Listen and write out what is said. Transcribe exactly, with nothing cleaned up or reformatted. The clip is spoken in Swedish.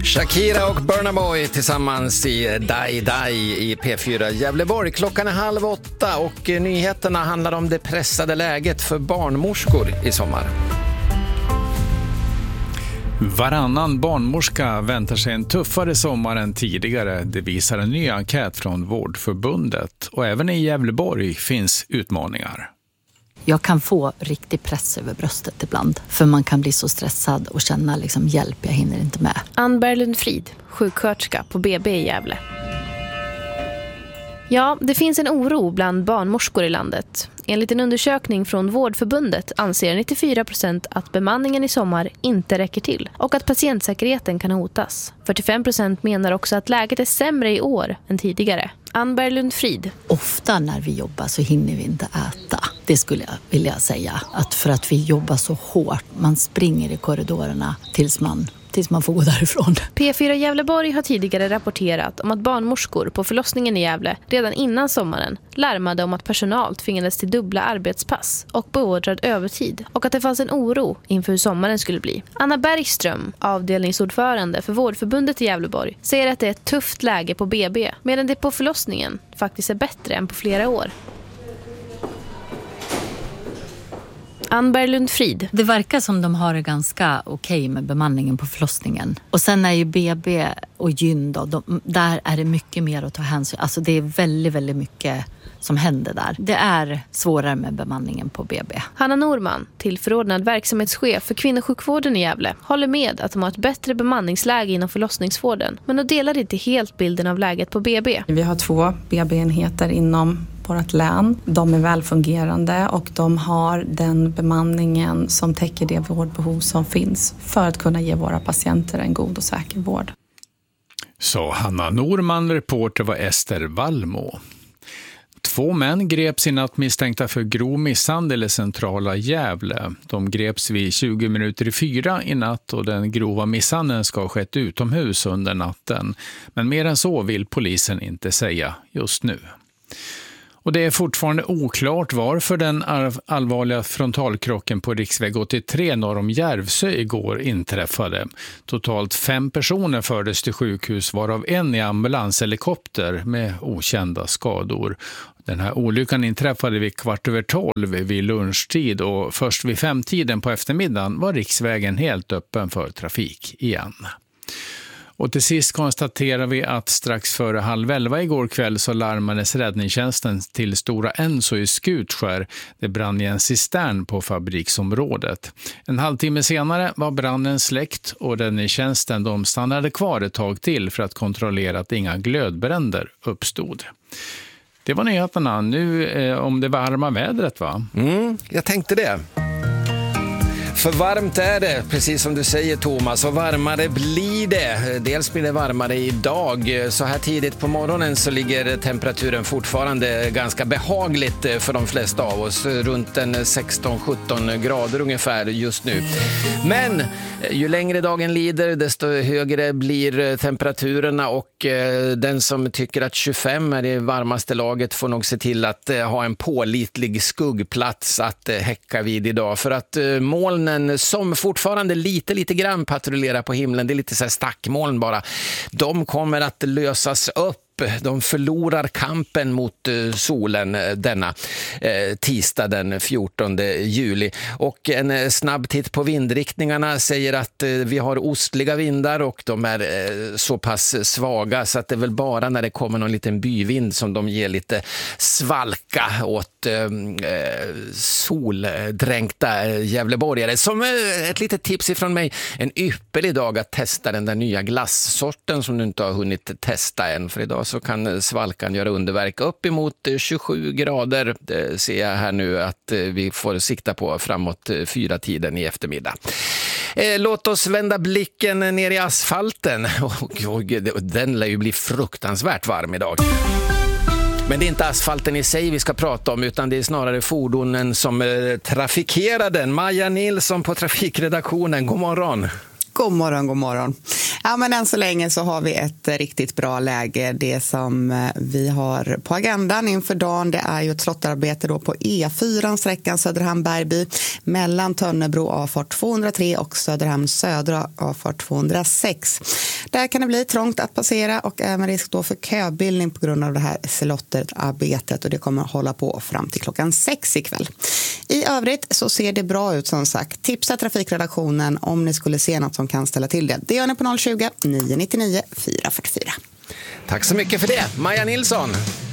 Shakira och Burna Boy tillsammans i Dai Dai i P fyra Gävleborg. Klockan är halv åtta och nyheterna handlar om det pressade läget för barnmorskor i sommar. Varannan barnmorska väntar sig en tuffare sommar än tidigare. Det visar en ny enkät från Vårdförbundet. Och även i Gävleborg finns utmaningar. Jag kan få riktig press över bröstet ibland. För man kan bli så stressad och känna liksom hjälp, jag hinner inte med. Ann Berglund Frid, sjuksköterska på B B i Gävle. Ja, det finns en oro bland barnmorskor i landet. Enligt en undersökning från Vårdförbundet anser nittiofyra procent att bemanningen i sommar inte räcker till och att patientsäkerheten kan hotas. fyrtiofem procent menar också att läget är sämre i år än tidigare. Ann Berglund Frid. Ofta när vi jobbar så hinner vi inte äta. Det skulle jag vilja säga. Att för att vi jobbar så hårt, man springer i korridorerna tills man... tills man får gå därifrån. P fyra Gävleborg har tidigare rapporterat om att barnmorskor på förlossningen i Gävle redan innan sommaren larmade om att personal tvingades till dubbla arbetspass och beordrad övertid och att det fanns en oro inför hur sommaren skulle bli. Anna Bergström, avdelningsordförande för Vårdförbundet i Gävleborg, säger att det är ett tufft läge på B B medan det på förlossningen faktiskt är bättre än på flera år. Ann Berglund Frid. Det verkar som de har det ganska okej med bemanningen på förlossningen. Och sen är ju B B och gyn då, de, där är det mycket mer att ta hänsyn. Alltså det är väldigt, väldigt mycket som händer där. Det är svårare med bemanningen på B B. Hanna Norman, tillförordnad verksamhetschef för kvinnosjukvården i Gävle, håller med att de har ett bättre bemanningsläge inom förlossningsvården. Men de delar inte helt bilden av läget på B B. Vi har två B B-enheter inom vårt län. De är välfungerande och de har den bemanningen som täcker det vårdbehov som finns för att kunna ge våra patienter en god och säker vård. Så Hanna Norman, reporter var Ester Wallmo. Två män greps i natt misstänkta för grov misshandel i centrala Gävle. De greps vid tjugo minuter i fyra i natt och den grova misshandeln ska ha skett utomhus under natten. Men mer än så vill polisen inte säga just nu. Och det är fortfarande oklart varför den allvarliga frontalkrocken på riksväg åttiotre norr om Järvsö igår inträffade. Totalt fem personer fördes till sjukhus, varav en i ambulanshelikopter med okända skador. Den här olyckan inträffade vid kvart över tolv vid lunchtid och först vid femtiden på eftermiddagen var riksvägen helt öppen för trafik igen. Och till sist konstaterar vi att strax före halv elva igår kväll så larmades räddningstjänsten till Stora Enso i Skutskär. Det brann i en cistern på fabriksområdet. En halvtimme senare var branden släckt och räddningstjänsten de stannade kvar ett tag till för att kontrollera att inga glödbränder uppstod. Det var nyheterna. Nu eh, om det varma vädret, va? Mm, jag tänkte det. För varmt är det, precis som du säger Thomas, och varmare blir det. Dels blir det varmare idag. Så här tidigt på morgonen så ligger temperaturen fortfarande ganska behagligt för de flesta av oss. Runt en sexton sjutton grader ungefär just nu. Men ju längre dagen lider desto högre blir temperaturerna och den som tycker att tjugofem är det varmaste laget får nog se till att ha en pålitlig skuggplats att häcka vid idag. För att molnen som fortfarande lite, lite grann patrullerar på himlen, det är lite så här stackmoln bara, de kommer att lösas upp. De förlorar kampen mot solen denna eh, tisdag den fjortonde juli. Och en snabb titt på vindriktningarna säger att eh, vi har ostliga vindar och de är eh, så pass svaga så att det är väl bara när det kommer någon liten byvind som de ger lite svalka åt eh, soldränkta Gävleborgare. Som eh, ett litet tips ifrån mig, en ypperlig dag att testa den där nya glassorten som du inte har hunnit testa än, för idag så kan svalkan göra underverk upp emot tjugosju grader. Det ser jag här nu att vi får sikta på framåt fyra tiden i eftermiddag. Låt oss vända blicken ner i asfalten. Den lär ju bli fruktansvärt varm idag. Men det är inte asfalten i sig vi ska prata om, utan det är snarare fordonen som trafikerar den. Maja Nilsson på trafikredaktionen, god morgon. God morgon, god morgon. Ja, men än så länge så har vi ett riktigt bra läge. Det som vi har på agendan inför dagen, det är ju ett slottarbete då på E fyra, sträckan Söderhamn-Bergby mellan Tönnebro avfart tvåhundratre och Söderhamn södra avfart tvåhundrasex. Där kan det bli trångt att passera och även risk då för köbildning på grund av det här slottarbetet, och det kommer att hålla på fram till klockan sex ikväll. I övrigt så ser det bra ut som sagt. Tipsa trafikredaktionen om ni skulle se något som kan ställa till det. Det gör ni på noll tjugo, nio nio nio, fyra fyra fyra. Tack så mycket för det, Maja Nilsson.